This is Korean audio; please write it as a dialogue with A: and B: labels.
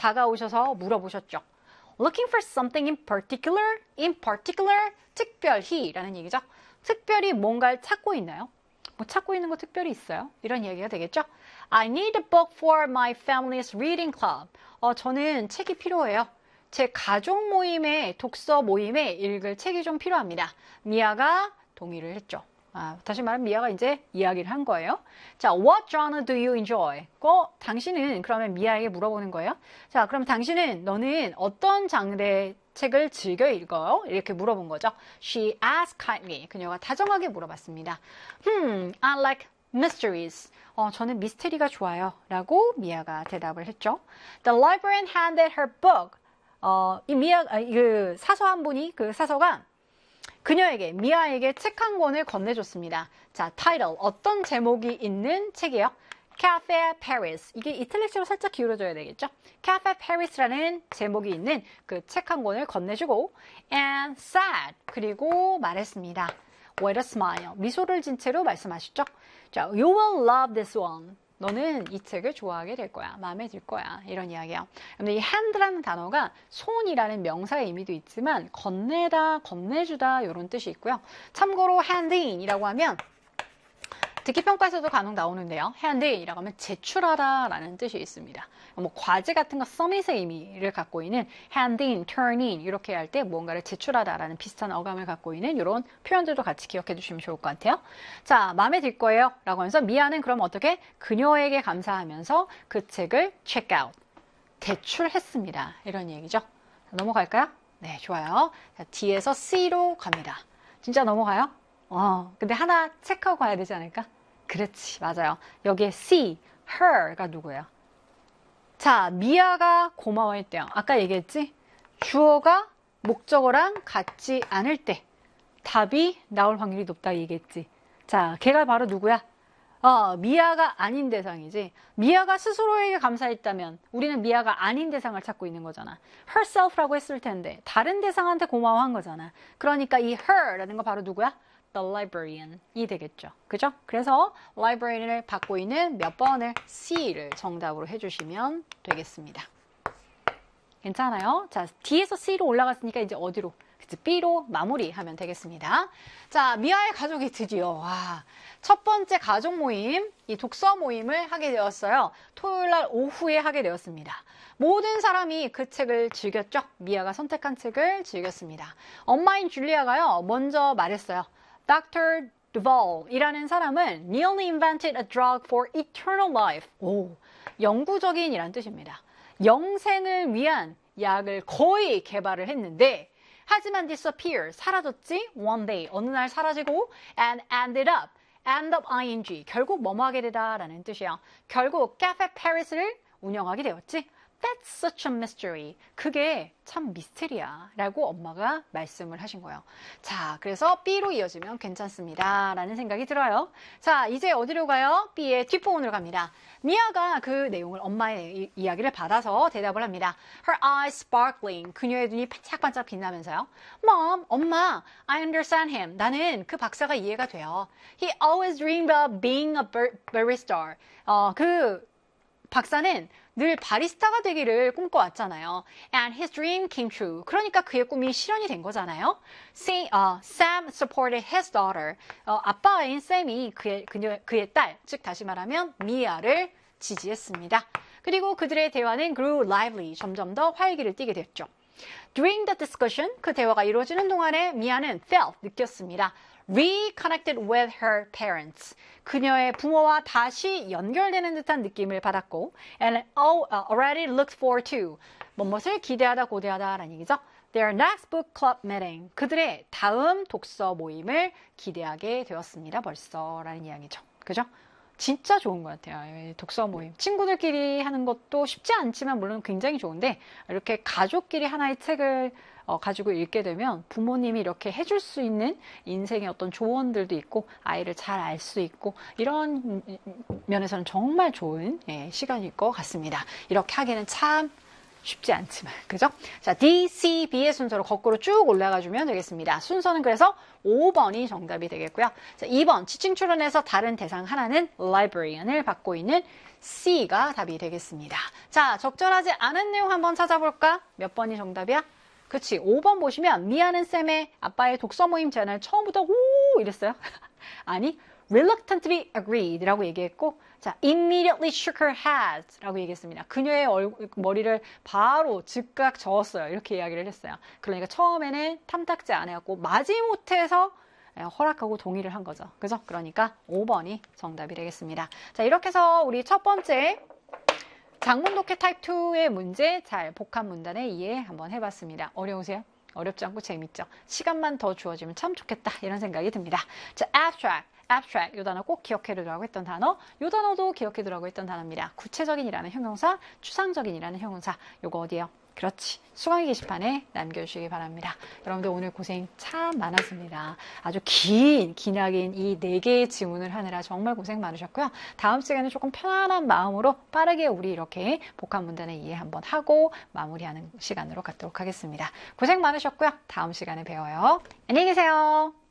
A: 다가오셔서 물어보셨죠. Looking for something in particular, 특별히 라는 얘기죠. 특별히 뭔가를 찾고 있나요? 뭐 찾고 있는 거 특별히 있어요? 이런 이야기가 되겠죠. I need a book for my family's reading club. 저는 책이 필요해요. 제 가족 모임의 독서 모임에 읽을 책이 좀 필요합니다. 미아가 동의를 했죠. 다시 말하면 미아가 이제 이야기를 한 거예요. 자, what genre do you enjoy? 당신은 그러면 미아에게 물어보는 거예요. 자, 그럼 너는 어떤 장르의 책을 즐겨 읽어요? 이렇게 물어본 거죠. She asked kindly. 그녀가 다정하게 물어봤습니다. I like mysteries. 저는 미스테리가 좋아요. 라고 미아가 대답을 했죠. The librarian handed her book. 그 사서 한 분이 그 사서가 미아에게 책 한 권을 건네줬습니다. 자, 타이틀, 어떤 제목이 있는 책이에요? Cafe Paris. 이게 이탈리아어로 살짝 기울어져야 되겠죠? Cafe Paris라는 제목이 있는 그 책 한 권을 건네주고 and said. 그리고 말했습니다. With a smile. 미소를 진 채로 말씀하셨죠? 자, you will love this one. 너는 이 책을 좋아하게 될 거야. 마음에 들 거야. 이런 이야기예요. 근데 이 hand라는 단어가 손이라는 명사의 의미도 있지만 건네다, 건네주다 이런 뜻이 있고요. 참고로 hand in이라고 하면 듣기평가에서도 간혹 나오는데요. hand in이라고 하면 제출하다 라는 뜻이 있습니다. 뭐 과제 같은 거 서밋의 의미를 갖고 있는 hand in, turn in 이렇게 할 때 무언가를 제출하다 라는 비슷한 어감을 갖고 있는 이런 표현들도 같이 기억해 주시면 좋을 것 같아요. 자, 마음에 들 거예요 라고 하면서 미아는 그럼 어떻게 그녀에게 감사하면서 그 책을 check out, 대출했습니다. 이런 얘기죠. 자, 넘어갈까요? 네, 좋아요. 자, D에서 C로 갑니다. 진짜 넘어가요? 근데 하나 체크하고 가야 되지 않을까? 그렇지, 맞아요. 여기에 C, her가 누구예요? 자, 미아가 고마워했대요. 아까 얘기했지? 주어가 목적어랑 같지 않을 때 답이 나올 확률이 높다 얘기했지. 자, 걔가 바로 누구야? 미아가 아닌 대상이지. 미아가 스스로에게 감사했다면 우리는 미아가 아닌 대상을 찾고 있는 거잖아. herself라고 했을 텐데 다른 대상한테 고마워한 거잖아. 그러니까 이 her라는 거 바로 누구야? The librarian이 되겠죠. 그죠? 그래서 librarian을 받고 있는 몇 번을 C를 정답으로 해주시면 되겠습니다. 괜찮아요? 자, D에서 C로 올라갔으니까 이제 어디로? B로 마무리하면 되겠습니다. 자, 미아의 가족이 드디어 첫 번째 가족 모임, 이 독서 모임을 하게 되었어요. 토요일 날 오후에 하게 되었습니다. 모든 사람이 그 책을 즐겼죠. 미아가 선택한 책을 즐겼습니다. 엄마인 줄리아가요, 먼저 말했어요. Dr. Duvall이라는 사람은 nearly invented a drug for eternal life. 영구적인이란 뜻입니다. 영생을 위한 약을 거의 개발을 했는데 하지만 disappear, 사라졌지? One day, 어느 날 사라지고 and end up ing, 결국 뭐뭐 하게 되다 라는 뜻이에요. 결국 Cafe Paris를 운영하게 되었지? That's such a mystery. 그게 참 미스테리야 라고 엄마가 말씀을 하신 거예요. 자, 그래서 B로 이어지면 괜찮습니다 라는 생각이 들어요. 자, 이제 어디로 가요? B의 뒷부분으로 갑니다. 미아가 그 내용을 엄마의 이야기를 받아서 대답을 합니다. Her eyes sparkling. 그녀의 눈이 반짝반짝 빛나면서요. Mom, 엄마, I understand him. 나는 그 박사가 이해가 돼요. He always dreamed of being a barista. 그 박사는 늘 바리스타가 되기를 꿈꿔왔잖아요. And his dream came true. 그러니까 그의 꿈이 실현이 된 거잖아요. Sam supported his daughter. 아빠인 샘이 그의 딸, 즉 다시 말하면 미아를 지지했습니다. 그리고 그들의 대화는 grew lively. 점점 더 활기를 띠게 됐죠. During the discussion, 그 대화가 이루어지는 동안에 미아는 felt, 느꼈습니다. Reconnected with her parents. 그녀의 부모와 다시 연결되는 듯한 느낌을 받았고 and already looked forward to. 무엇을 기대하다 고대하다 라는 얘기죠. Their next book club meeting. 그들의 다음 독서 모임을 기대하게 되었습니다. 벌써 라는 이야기죠. 그죠? 진짜 좋은 것 같아요. 독서 모임. 친구들끼리 하는 것도 쉽지 않지만 물론 굉장히 좋은데 이렇게 가족끼리 하나의 책을 가지고 읽게 되면 부모님이 이렇게 해줄 수 있는 인생의 어떤 조언들도 있고 아이를 잘 알 수 있고 이런 면에서는 정말 좋은 시간일 것 같습니다. 이렇게 하기는 참 쉽지 않지만, 그죠? 자, D, C, B의 순서로 거꾸로 쭉 올라가 주면 되겠습니다. 순서는 그래서 5번이 정답이 되겠고요. 자, 2번, 지칭 출연에서 다른 대상 하나는 librarian을 받고 있는 C가 답이 되겠습니다. 자, 적절하지 않은 내용 한번 찾아볼까? 몇 번이 정답이야? 그치, 5번 보시면 미아는 쌤의 아빠의 독서 모임 제안을 처음부터 오 이랬어요. 아니, reluctantly agreed 라고 얘기했고, 자, immediately shook her head 라고 얘기했습니다. 그녀의 머리를 바로 즉각 저었어요. 이렇게 이야기를 했어요. 그러니까 처음에는 탐탁지 않아갖고 마지못해서 허락하고 동의를 한 거죠. 그죠? 그러니까 5번이 정답이 되겠습니다. 자, 이렇게 해서 우리 첫 번째 장문 독해 타입 2의 문제 잘 복합 문단의 이해 한번 해봤습니다. 어려우세요? 어렵지 않고 재밌죠? 시간만 더 주어지면 참 좋겠다 이런 생각이 듭니다. 자, abstract 이 단어 꼭 기억해두라고 했던 단어, 이 단어도 기억해두라고 했던 단어입니다. 구체적인이라는 형용사, 추상적인이라는 형용사, 요거 어디요? 그렇지. 수강의 게시판에 남겨주시기 바랍니다. 여러분들 오늘 고생 참 많았습니다. 아주 기나긴 이 4개의 지문을 하느라 정말 고생 많으셨고요. 다음 시간에 조금 편안한 마음으로 빠르게 우리 이렇게 복합 문단의 이해 한번 하고 마무리하는 시간으로 갖도록 하겠습니다. 고생 많으셨고요. 다음 시간에 배워요. 안녕히 계세요.